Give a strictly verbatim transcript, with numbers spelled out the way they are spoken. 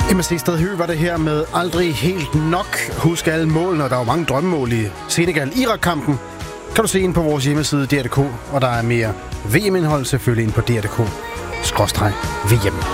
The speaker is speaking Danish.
Emma Sted Høgh var det her med Aldrig helt nok. Husk alle målene, og der er jo mange drømmemål i Senegal-Irak-kampen. Kan du se ind på vores hjemmeside D R punktum D K, og der er mere V M-indhold selvfølgelig ind på D R punktum D K skråstreg V M.